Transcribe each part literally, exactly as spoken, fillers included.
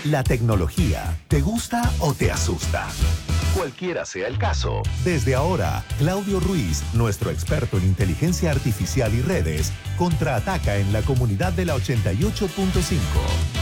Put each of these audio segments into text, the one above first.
La tecnología, ¿te gusta o te asusta? Cualquiera sea el caso, desde ahora, Claudio Ruiz, nuestro experto en inteligencia artificial y redes, contraataca en la comunidad de la ochenta y ocho punto cinco.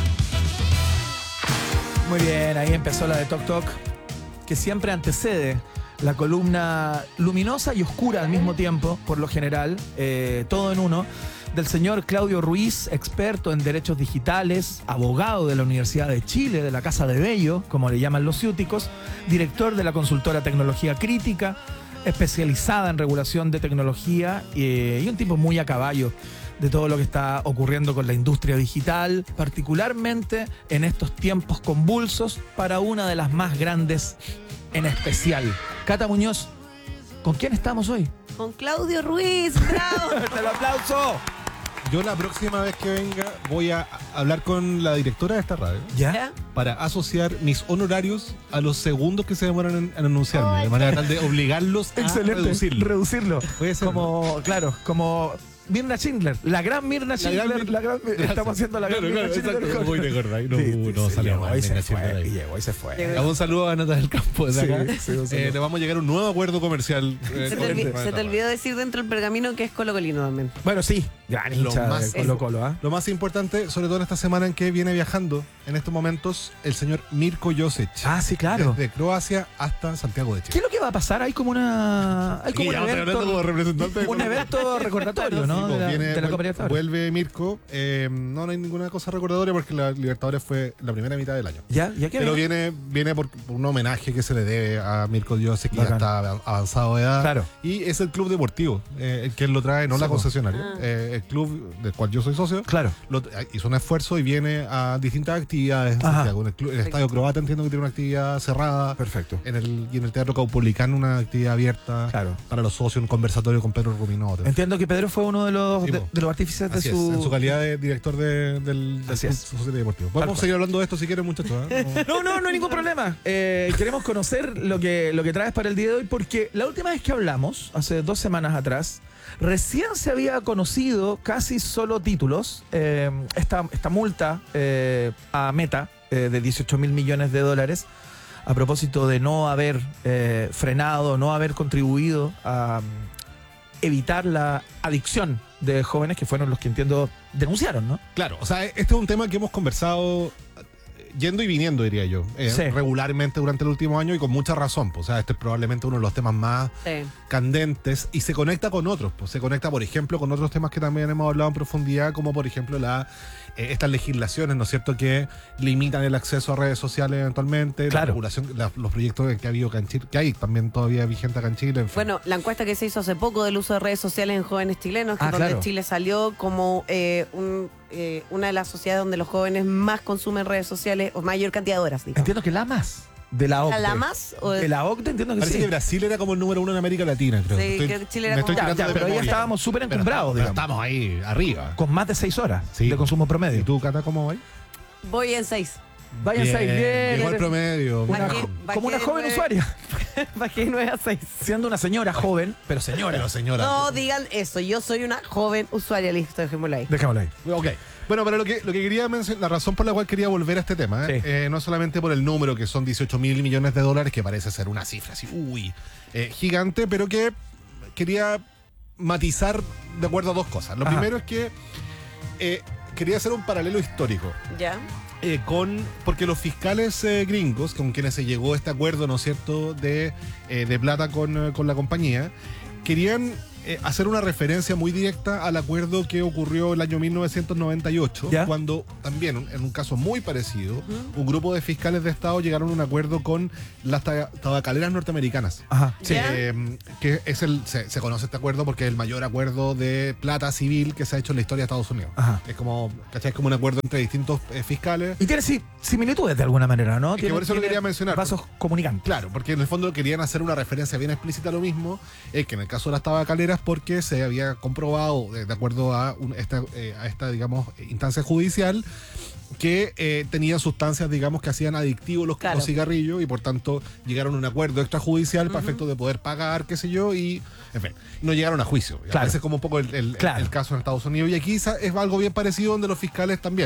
Muy bien, ahí empezó la de Toc Toc, que siempre antecede la columna luminosa y oscura al mismo tiempo, por lo general, eh, todo en uno, del señor Claudio Ruiz, experto en derechos digitales, abogado de la Universidad de Chile, de la Casa de Bello, como le llaman los ciúticos, director de la consultora Tecnología Crítica, especializada en regulación de tecnología eh, y un tipo muy a caballo de todo lo que está ocurriendo con la industria digital, particularmente en estos tiempos convulsos para una de las más grandes en especial. Cata Muñoz, ¿con quién estamos hoy? Con Claudio Ruiz, bravo. ¡El aplauso! Yo la próxima vez que venga voy a hablar con la directora de esta radio. ¿Ya? ¿Ya? Para asociar mis honorarios a los segundos que se demoran en, en anunciarme, Ay, de manera tal de obligarlos a Excelente. reducirlo. Reducirlo. Puede ser, Como, claro, como Mirna Schindler. La gran Mirna Schindler. gran Mir- La gran, estamos haciendo la gran Claro, Mirna claro, Schindler. exacto. Muy de gorda ahí no, Sí, no sí, salió llegó mal, y se Mirna fue, Schindler ahí. y llegó y se fue. Llegó. Un saludo a Nata del Campo desde Sí, acá. sí, un saludo. Eh, le vamos a llegar a un nuevo acuerdo comercial. eh, Se con te, olvi- esta se te etapa. olvidó decir dentro del pergamino que es colocolino también. Bueno, sí. Gran Lo hincha más- de Colo Colo, ¿ah? Lo más importante, sobre todo en esta semana en que viene viajando en estos momentos el señor Mirko Josic. Ah, sí, claro. Desde Croacia hasta Santiago de ¿Qué Chile. es lo que va a pasar? Hay como una... Hay como Y un ya, estoy hablando como evento... representante de Un Colo-Colo. evento recordatorio, ¿no? Sí, De la, viene- de la Copa vuel- Libertadores. vuelve Mirko. eh, no, no hay ninguna cosa recordatoria porque la Libertadores fue la primera mitad del año. ¿Ya? ¿Ya qué Pero viene? viene, viene por por un homenaje que se le debe a Mirko Josic, que ya Bacán. está av- avanzado de edad. Claro. Y es el club deportivo eh, el que lo trae, no la Sí, po. concesionaria. Ah. Eh, el club del cual yo soy socio Claro. lo- hizo un esfuerzo y viene a distintas actividades en Ajá. Santiago. En el, club- el Estadio Croata entiendo que tiene una actividad cerrada. Perfecto. En el, y en el Teatro Caupolicán una actividad abierta. Claro. Para los socios, un conversatorio con Pedro Ruminote. Entiendo que Pedro fue uno de los, Sí, de, po. de los artífices de Así es, su... en su calidad de director de- del, del Así Club es. Society Deportivo. Tal Podemos cual. seguir hablando de esto si quieren, muchachos. ¿eh? No. No, no, no hay ningún problema. Eh, queremos conocer lo que, lo que traes para el día de hoy, porque la última vez que hablamos, hace dos semanas atrás, recién se había conocido casi solo títulos, eh, esta, esta multa eh, a Meta eh, de dieciocho mil millones de dólares, a propósito de no haber eh, frenado, no haber contribuido a mm, evitar la adicción de jóvenes que fueron los que entiendo denunciaron, ¿no? Claro, o sea, este es un tema que hemos conversado eh, yendo y viniendo, diría yo, eh, Sí. regularmente durante el último año y con mucha razón. Pues, o sea, este es probablemente uno de los temas más Sí. candentes y se conecta con otros. Pues se conecta, por ejemplo, con otros temas que también hemos hablado en profundidad, como por ejemplo la eh, estas legislaciones, ¿no es cierto?, que limitan el acceso a redes sociales eventualmente, Claro. la regulación, la- los proyectos que ha habido acá en Chile, que hay también todavía vigente acá en Chile. En fin. Bueno, la encuesta que se hizo hace poco del uso de redes sociales en jóvenes chilenos, que Ah, es donde claro. Chile salió como eh, un, eh, una de las sociedades donde los jóvenes más consumen redes sociales, o mayor cantidad de horas, digamos. Entiendo que la más de la O C D E. ¿La más? O De la O C D E entiendo que Parece sí. que Brasil era como el número uno en América Latina, creo. Sí, que Chile era me como- estoy Ya, tirando ya, de pero ya memoria. estábamos súper Pero encumbrados, estamos- digamos. Estamos ahí arriba. Con más de seis horas Sí. de consumo promedio. ¿Y tú, Cata, cómo vas? Voy en seis. Váyanse ahí, bien. Llegó al eres promedio. una Bajé- jo- bajé como una de joven nueve. usuaria. Bajé nueve a seis. Siendo una señora joven, pero señora. Pero señora. No digan eso, yo soy una joven usuaria, listo, dejémoslo ahí. Dejémoslo ahí. Ok. Bueno, pero lo que, lo que quería mencionar, la razón por la cual quería volver a este tema, ¿eh? Sí. Eh, no solamente por el número, que son dieciocho mil millones de dólares, que parece ser una cifra así, uy, eh, gigante, pero que quería matizar de acuerdo a dos cosas. Lo Ajá. primero es que eh, quería hacer un paralelo histórico. ¿Ya? eh, con porque los fiscales eh, gringos, con quienes se llegó a este acuerdo, ¿no es cierto?, de, eh, de plata con, eh, con la compañía, querían eh, hacer una referencia muy directa al acuerdo que ocurrió el año mil novecientos noventa y ocho, ¿Ya? cuando también, en un caso muy parecido, un grupo de fiscales de Estado llegaron a un acuerdo con las ta- tabacaleras norteamericanas. Ajá. Sí. ¿Ya? Eh, que es el se, se conoce este acuerdo porque es el mayor acuerdo de plata civil que se ha hecho en la historia de Estados Unidos. Ajá. Es como, ¿cachai? Es como un acuerdo entre distintos eh, fiscales. Y tiene sí, similitudes de alguna manera, ¿no? Es que Tiene- por eso lo tiene quería mencionar. Vasos comunicantes. Claro, porque en el fondo querían hacer una referencia bien explícita a lo mismo, eh, que en el caso de las tabacaleras, porque se había comprobado, eh, de acuerdo a, un- esta, eh, a esta, digamos, instancia judicial, que eh, tenían sustancias, digamos, que hacían adictivos los, Claro. los cigarrillos y por tanto llegaron a un acuerdo extrajudicial para efectos de poder pagar, qué sé yo, y, en fin, no llegaron a juicio. Claro. Ese es como un poco el, el- Claro. el caso en Estados Unidos. Y aquí sa- es algo bien parecido donde los fiscales también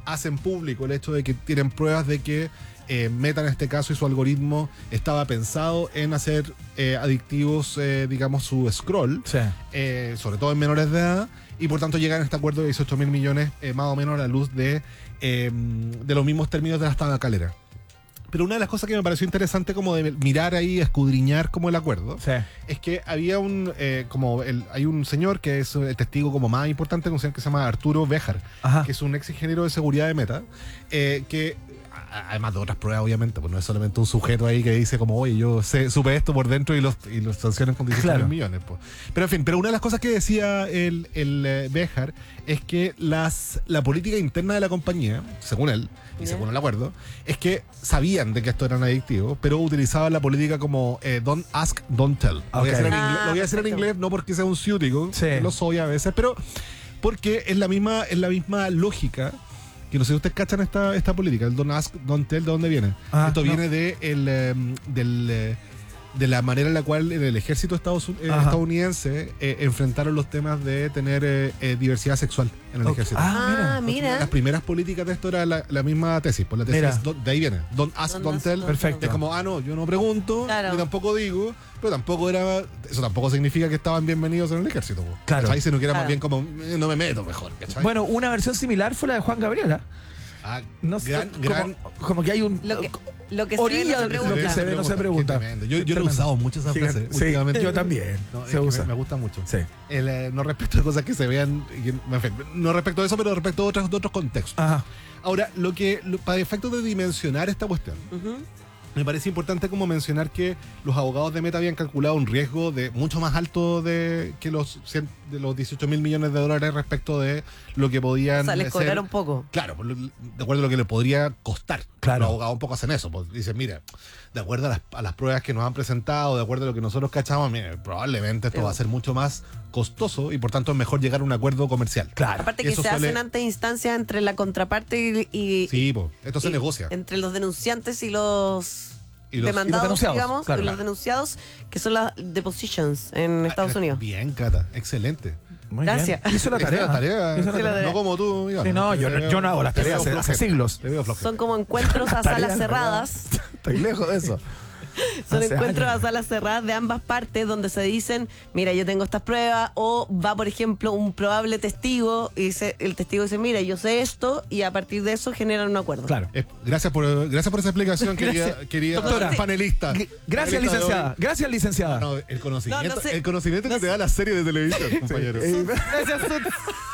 hacen público el hecho de que tienen pruebas de que eh, Meta en este caso y su algoritmo estaba pensado en hacer eh, adictivos, eh, digamos, su scroll, Sí. eh, sobre todo en menores de edad, y por tanto llegan a este acuerdo de dieciocho mil millones, eh, más o menos a la luz de, eh, de los mismos términos de las tabacaleras. Pero una de las cosas que me pareció interesante como de mirar ahí, escudriñar como el acuerdo, Sí. es que había un, eh, como el, hay un señor que es el testigo como más importante, un señor que se llama Arturo Béjar, Ajá. que es un ex ingeniero de seguridad de Meta, eh, que a- además de otras pruebas obviamente, pues no es solamente un sujeto ahí que dice como, oye, yo sé, supe esto por dentro y los, y los sancionan con dieciocho mil Claro. millones. Pues. Pero en fin, pero una de las cosas que decía el, el eh, Béjar es que las, la política interna de la compañía, según él, y Ya. según el acuerdo, es que sabían de que esto eran adictivos, pero utilizaban la política como eh, don't ask, don't tell. Lo voy a Ok. decir en, Ah, inglés, lo voy a decir en perfecto. inglés, no porque sea un ciútico, Sí. que lo soy a veces, pero porque es la misma, es la misma lógica. Que no sé si ustedes cachan esta, esta política, el don't ask, don't tell, ¿de dónde viene? Ah, Esto no. viene de, el, eh, del, eh, de la manera en la cual en el ejército Estados, eh, Ajá. estadounidense eh, enfrentaron los temas de tener eh, eh, diversidad sexual en el Ok. ejército. Ah, Ah, mira. mira. Las primeras políticas de esto era la, la misma tesis, pues la tesis Mira. es do- de ahí viene, don't ask, Don't don't, ask, tell. don't Perfecto. Es como, ah, no, yo no pregunto, Claro. ni tampoco digo, pero tampoco era, eso tampoco significa que estaban bienvenidos en el ejército. pues. Claro. ¿Cachai? Sino que era más Claro. bien como, eh, no me meto mejor, ¿cachai? Bueno, una versión similar fue la de Juan Gabriela. Ah, No sé, gran, como, gran, como que hay un... Lo que, lo que se Orilla ve no se de lo pregunta. que se ve, no se pregunta. Qué tremendo. Yo, yo lo he Tremendo. usado mucho esa frase Gigante. últimamente. Sí, yo también. No, es se que usa. Me, me gusta mucho. Sí. El, eh, no respecto de cosas que se vean, y que- en fin, no respecto de eso, pero respecto de otros, de otros contextos. Ajá. Ahora, lo que, lo- para efectos de dimensionar esta cuestión, Ujú. me parece importante como mencionar que los abogados de Meta habían calculado un riesgo de mucho más alto de que los, cien- de los dieciocho mil millones de dólares respecto de lo que podían O sea, les ser- cobraron poco. Claro, por lo- de acuerdo a lo que le podría costar. Claro. Los abogados un poco hacen eso. Pues dicen, mira, de acuerdo a las, a las pruebas que nos han presentado, de acuerdo a lo que nosotros cachamos, mire, probablemente esto Sí. va a ser mucho más costoso y por tanto es mejor llegar a un acuerdo comercial. Claro. Aparte Y que eso se suele- hacen ante instancias entre la contraparte y, y- Sí, pues, esto se y- negocia. entre los denunciantes y los, Y los- demandados, y los denunciados, digamos, claro. y los denunciados, que son las depositions en Estados Ah, Unidos. Bien, Cata, excelente. Muy Gracias. bien. Hizo la Esa tarea. es la tarea, Hizo la Sí, la tarea. tarea. no como tú. Iván. Sí, no, Te yo no- veo- yo no hago las te tareas veo hace- hace flojete, siglos. Te veo flojete. Son como encuentros a Tareas, salas cerradas. Estoy lejos de eso. Son Hace encuentros años. a salas cerradas de ambas partes donde se dicen, mira, yo tengo estas pruebas, o va, por ejemplo, un probable testigo y dice, el testigo dice, mira, yo sé esto, y a partir de eso generan un acuerdo. Claro. Eh, gracias, por, gracias por esa explicación, quería, Gracias. quería Doctora. panelista. G- Gracias, Panelista de hoy. licenciada. Gracias, licenciada. No, el conocimiento, No, no sé. el conocimiento No que te sé. da la serie de televisión, compañero. Eh, Gracias, Sut.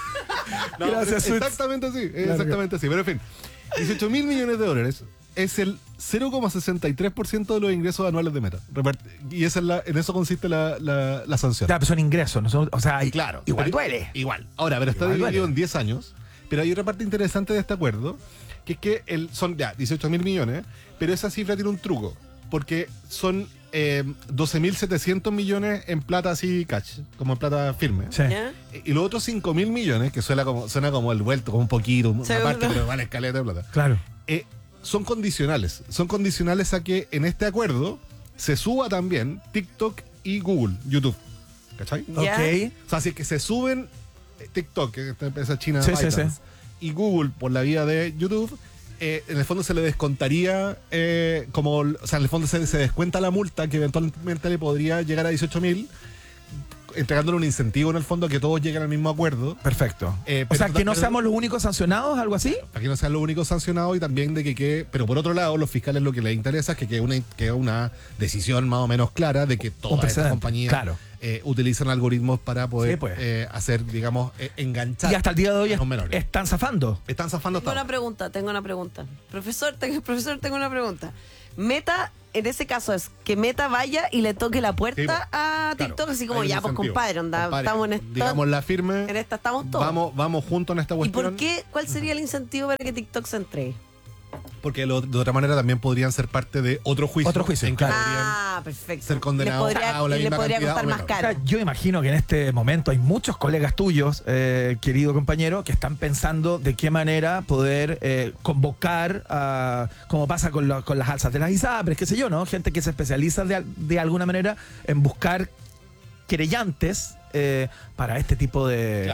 No, Gracias, es Suits. exactamente así, es Claro exactamente así. Pero en fin, dieciocho mil millones de dólares es el cero coma sesenta y tres por ciento de los ingresos anuales de Meta. Repart- Y esa es la, en eso consiste la, la, la sanción. Ya, pero son ingresos, ¿no? Son- o sea, y- Claro. igual pero- duele. Igual. Ahora, pero está Igual dividido duele. en diez años. Pero hay otra parte interesante de este acuerdo, que es que el, son ya dieciocho mil millones, pero esa cifra tiene un truco. Porque son eh, doce mil setecientos millones en plata así cash, como en plata firme. Sí. ¿Ya? Y los otros cinco mil millones, que suena como, suena como el vuelto, como un poquito, una Seguro. parte, pero vale escaleta de plata. Claro. Eh, son condicionales. Son condicionales a que en este acuerdo se suba también TikTok y Google, YouTube. ¿Cachai? Ya. Ok. O sea, si es que se suben eh, TikTok, que es esta empresa china, Sí, sí, ByteDance, y Google por la vía de YouTube, eh, en el fondo se le descontaría, eh, como, o sea, en el fondo se, se descuenta la multa que eventualmente le podría llegar a dieciocho mil, entregándole un incentivo en el fondo a que todos lleguen al mismo acuerdo. Perfecto. Eh, o pero- sea, que no pero- seamos los únicos sancionados, algo así. Para que no sean los únicos sancionados y también de que quede, pero por otro lado, los fiscales lo que les interesa es que quede una, quede una decisión más o menos clara de que Un todas estas precedente, compañías claro. eh, utilizan algoritmos para poder Sí, pues. eh, hacer, digamos, eh, enganchar Y hasta el día de hoy a es- los menores. están zafando. Están zafando Tengo hasta una ahora. pregunta, tengo una pregunta. Profesor, tengo, profesor, tengo una pregunta. Meta, en ese caso es que Meta vaya y le toque la puerta Sí, po. a Claro, TikTok, así como hay un ya, pues incentivo. compadre, onda, Compadre, estamos en esta, digamos la firme. en esta estamos todos. Vamos, vamos juntos en esta ¿Y cuestión. por qué? ¿Cuál sería el incentivo para que TikTok se entregue? Porque lo- de otra manera también podrían ser parte de otro juicio. Otro juicio, en que claro. podrían Ah, perfecto. ser condenados Le podría, a la y le misma podría cantidad costar o más menos. O caro. sea, yo imagino que en este momento hay muchos colegas tuyos, eh, querido compañero, que están pensando de qué manera poder eh, convocar, a, como pasa con, lo- con las alzas de las ISAPRES, qué sé yo, ¿no? Gente que se especializa de, al- de alguna manera en buscar querellantes eh, para este tipo de, Claro.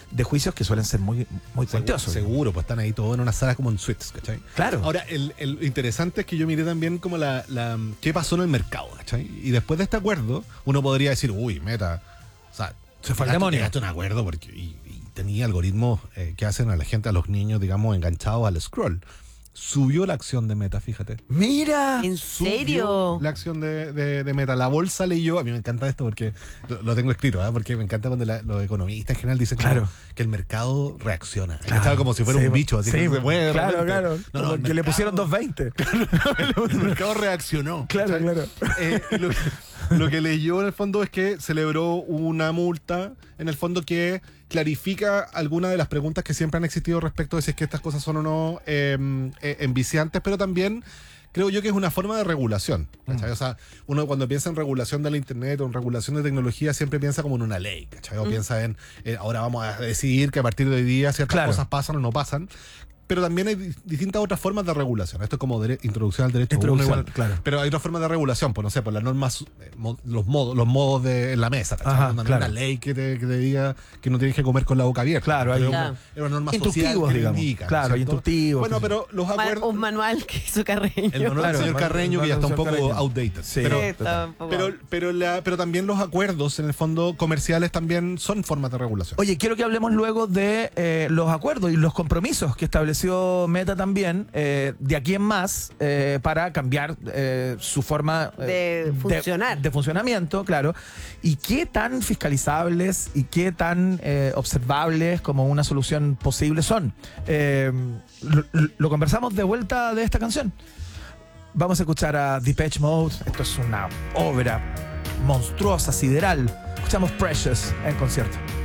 de juicios que suelen ser muy, muy cuantiosos. Seguro, seguro, pues están ahí todos en una sala como en suites, ¿cachai? Claro. Ahora, el, el interesante es que yo miré también como la, la qué pasó en el mercado, ¿cachai? Y después de este acuerdo, uno podría decir, uy, Meta, o sea, se fue al llegaste- demonio. llegaste a un acuerdo porque y, y tenía algoritmos eh, que hacen a la gente, a los niños, digamos, enganchados al scroll. Subió la acción de Meta, fíjate. Mira. ¿En Subió serio? La acción de, de- de Meta. La bolsa leyó, a mí me encanta esto porque lo, lo tengo escrito, ¿eh? Porque me encanta cuando la- los economistas en general dicen como Claro. que el mercado reacciona. Claro. ¿Cachai? Como si fuera Sí, un bicho, así sí, que se mueve de claro, repente. claro. No, no, Como el que le mercado- pusieron dos veinte. el mercado reaccionó. Claro, ¿cachai? claro. Eh, lo, lo que leyó en el fondo es que celebró una multa, en el fondo que clarifica algunas de las preguntas que siempre han existido respecto de si es que estas cosas son o no eh, eh, enviciantes, pero también creo yo que es una forma de regulación. ¿Cachai? O sea, uno cuando piensa en regulación del internet o en regulación de tecnología siempre piensa como en una ley, ¿cachai? O piensa en eh, ahora vamos a decidir que a partir de hoy día ciertas Claro. cosas pasan o no pasan. Pero también hay di- distintas otras formas de regulación. Esto es como dere- introducción al derecho. Introducción, uno igual. claro. Pero hay otras formas de regulación, pues no sé, por las normas, eh, mo- los modos, los modos de en la mesa. ¿cachai? Ajá, Onda, no claro. hay una ley que te, que te diga que no tienes que comer con la boca abierta. Claro, hay- Pero Claro. una, es una norma social Instructivos, que te digamos. indica, ¿no es Claro, hay cierto? instructivos. Bueno, pero los Ma- acuerdos. Un manual que hizo Carreño. El manual Claro, del señor el Carreño que ya manual está un del poco señor Carreño. outdated. Sí. Pero, Sí, está un poco- pero, pero, la, pero también los acuerdos, en el fondo, comerciales también son formas de regulación. Oye, quiero que hablemos luego de eh, los acuerdos y los compromisos que estableció Meta también eh, de aquí en más eh, para cambiar eh, su forma eh, De funcionar. de funcionamiento, claro. Y qué tan fiscalizables y qué tan eh, observables como una solución posible son. Eh, lo, lo conversamos de vuelta de esta canción. Vamos a escuchar a Depeche Mode. Esto es una obra monstruosa, sideral. Escuchamos Precious en concierto.